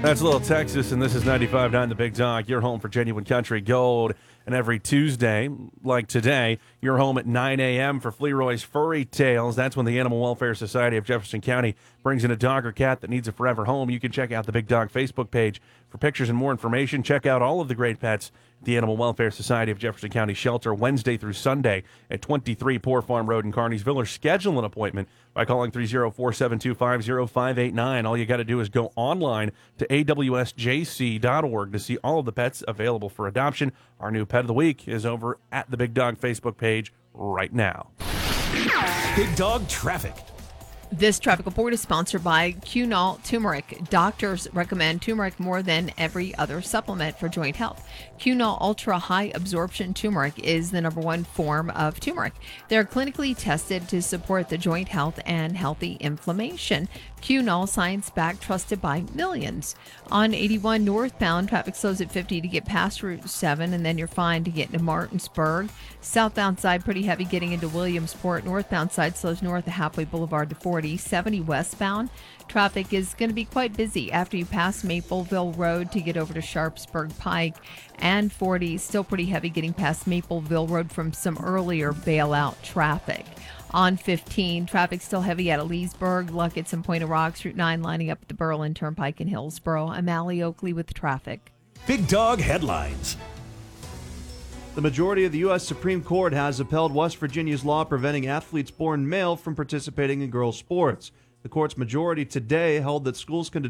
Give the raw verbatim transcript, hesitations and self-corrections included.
That's a little Texas, and this is ninety-five point nine The Big Dog, your home for genuine country gold. And every Tuesday, like today, you're home at nine a.m. for Fleroy's Furry Tales. That's when the Animal Welfare Society of Jefferson County brings in a dog or cat that needs a forever home. You can check out the Big Dog Facebook page for pictures and more information. Check out all of the great pets at the Animal Welfare Society of Jefferson County Shelter Wednesday through Sunday at twenty-three Poor Farm Road in Kearneysville, or schedule an appointment by calling three oh four, seven two five, oh five eight nine. All you got to do is go online to A W S J C dot org to see all of the pets available for adoption. Our new pet of the week is over at the Big Dog Facebook page right now. Big Dog Traffic. This traffic report is sponsored by Cunol Turmeric. Doctors recommend turmeric more than every other supplement for joint health. Cunol Ultra High Absorption Turmeric is the number one form of turmeric. They're clinically tested to support the joint health and healthy inflammation. Cunol, science-backed, trusted by millions. On eighty-one northbound, traffic slows at fifty to get past Route seven, and then you're fine to get into Martinsburg. Southbound side pretty heavy getting into Williamsport. Northbound side slows north of Halfway Boulevard to forty. seventy westbound, traffic is going to be quite busy after you pass Mapleville Road to get over to Sharpsburg Pike, and forty still pretty heavy getting past Mapleville Road from some earlier bailout traffic. On fifteen, traffic still heavy out of Leesburg, Luckett's and Point of Rocks, Route nine lining up at the Berlin Turnpike in Hillsboro. I'm Allie Oakley with traffic. Big Dog Headlines. The majority of the U S Supreme Court has upheld West Virginia's law preventing athletes born male from participating in girls' sports. The court's majority today held that schools can